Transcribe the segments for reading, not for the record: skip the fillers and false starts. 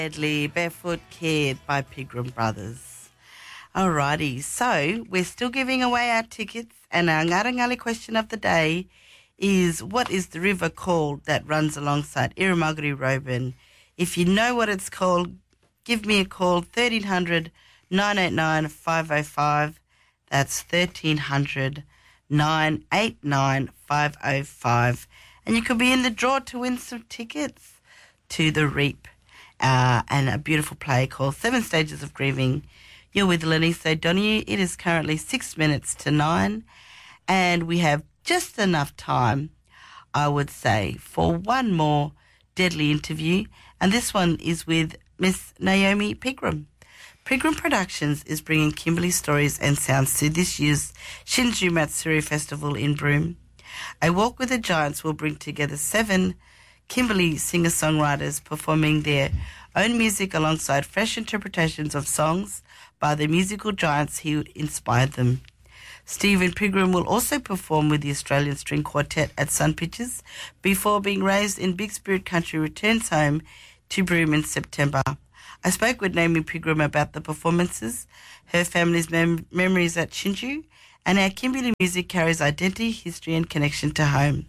Deadly Barefoot Kid by Pilgrim Brothers. Alrighty, so we're still giving away our tickets, and our Ngarangali question of the day is, what is the river called that runs alongside Irumagari Roban? If you know what it's called, give me a call, 1300 989 505. That's 1300 989 505. And you could be in the draw to win some tickets to the Reap. And a beautiful play called Seven Stages of Grieving. You're with Lenise O'Donoghue. It is currently 6 minutes to 9, and we have just enough time, I would say, for one more deadly interview, and this one is with Miss Naomi Pigram. Pigram Productions is bringing Kimberley stories and sounds to this year's Shinju Matsuri Festival in Broome. A Walk with the Giants will bring together 7 Kimberley singer-songwriters performing their own music alongside fresh interpretations of songs by the musical giants who inspired them. Stephen Pigram will also perform with the Australian String Quartet at Sun Pictures before being raised in Big Spirit Country returns home to Broome in September. I spoke with Naomi Pigram about the performances, her family's memories at Shinju, and how Kimberley music carries identity, history and connection to home.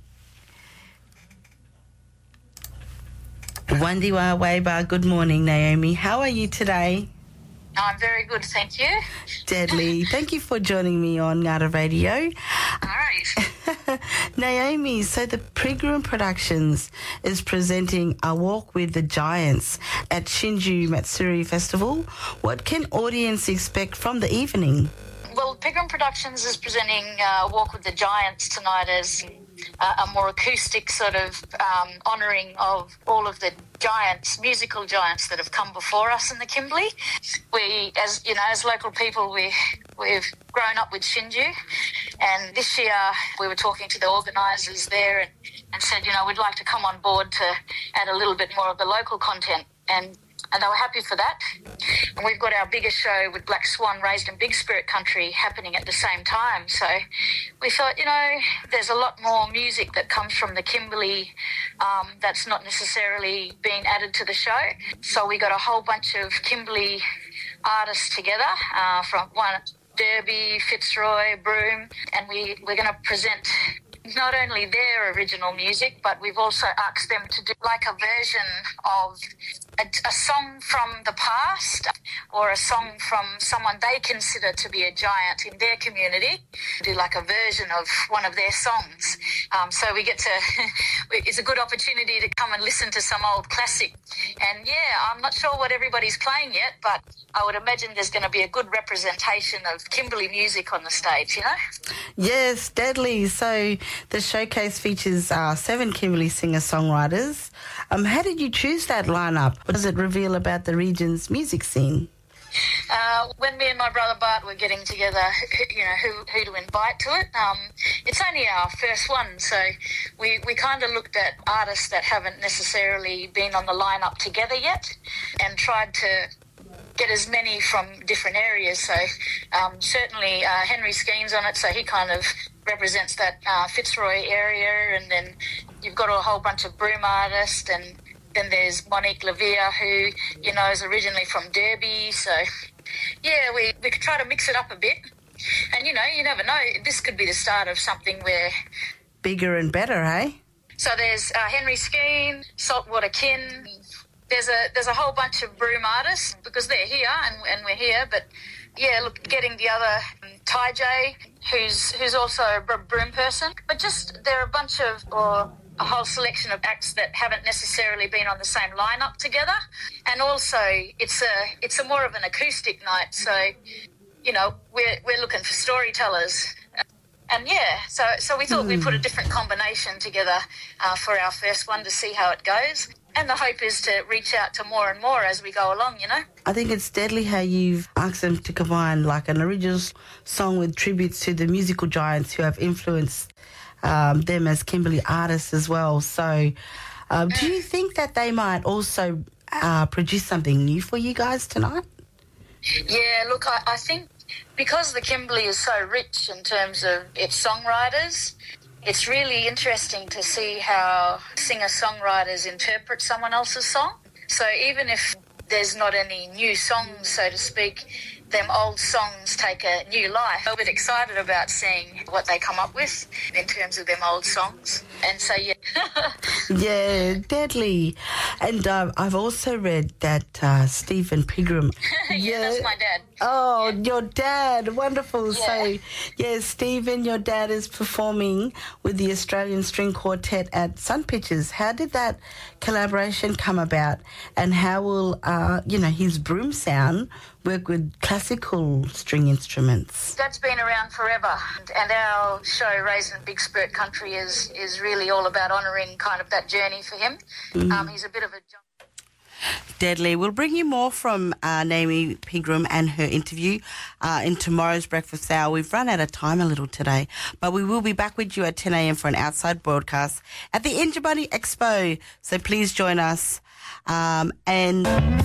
Wandiwa Weba, good morning, Naomi. How are you today? I'm very good, thank you. Deadly. Thank you for joining me on Ngara Radio. All right. Naomi, so the Pigram Productions is presenting A Walk with the Giants at Shinju Matsuri Festival. What can audience expect from the evening? Well, Pigram Productions is presenting Walk with the Giants tonight as a more acoustic sort of honouring of all of the giants, musical giants that have come before us in the Kimberley. We, as you know, as local people, we've grown up with Shinju, and this year we were talking to the organisers there and said, you know, we'd like to come on board to add a little bit more of the local content, and they were happy for that. And we've got our biggest show with Black Swan, Raised in Big Spirit Country, happening at the same time. So we thought, you know, there's a lot more music that comes from the Kimberley that's not necessarily being added to the show. So we got a whole bunch of Kimberley artists together from Derby, Fitzroy, Broome, and we're going to present not only their original music, but we've also asked them to do like a version of a song from the past, or a song from someone they consider to be a giant in their community, do like a version of one of their songs. So we get to, it's a good opportunity to come and listen to some old classic. And yeah, I'm not sure what everybody's playing yet, but I would imagine there's going to be a good representation of Kimberley music on the stage, you know? Yes, deadly. So the showcase features 7 Kimberley singer-songwriters. How did you choose that lineup? What does it reveal about the region's music scene? When me and my brother Bart were getting together, you know, who to invite to it, it's only our first one, so we kind of looked at artists that haven't necessarily been on the lineup together yet and tried to get as many from different areas. So certainly Henry Skeen's on it, so he kind of represents that Fitzroy area, and then you've got a whole bunch of Broome artists, and then there's Monique Lavia, who, you know, is originally from Derby. So yeah, we could try to mix it up a bit, and you know, you never know, this could be the start of something where bigger and better, hey? So there's Henry Skeen, Saltwater Kin. There's a whole bunch of Broome artists because they're here and we're here. But yeah, look, getting the other Ty J, who's also a Broome person. But just there are a bunch of, or a whole selection of acts that haven't necessarily been on the same lineup together. And also it's a more of an acoustic night. So, you know, we're looking for storytellers. And yeah, so we thought we'd put a different combination together for our first one to see how it goes. And the hope is to reach out to more and more as we go along, you know. I think it's deadly how you've asked them to combine like an original song with tributes to the musical giants who have influenced them as Kimberley artists as well. So do you think that they might also produce something new for you guys tonight? Yeah, look, I think because the Kimberley is so rich in terms of its songwriters, it's really interesting to see how singer-songwriters interpret someone else's song. So even if there's not any new songs, so to speak. Them old songs take a new life. I'm a bit excited about seeing what they come up with in terms of them old songs. And so, yeah. Yeah, deadly. And I've also read that Stephen Pigram. Yeah, that's my dad. Oh, your dad. Wonderful. Yeah. So, yeah, Stephen, your dad is performing with the Australian String Quartet at Sun Pictures. How did that collaboration come about? And how will, his broom sound work with classical string instruments? Dad's been around forever, and our show, Raisin Big Spirit Country, is really all about honouring kind of that journey for him. He's a bit of a... Deadly. We'll bring you more from Naomi Pigram and her interview in tomorrow's breakfast hour. We've run out of time a little today, but we will be back with you at 10 a.m. for an outside broadcast at the Injibunny Expo. So please join us. And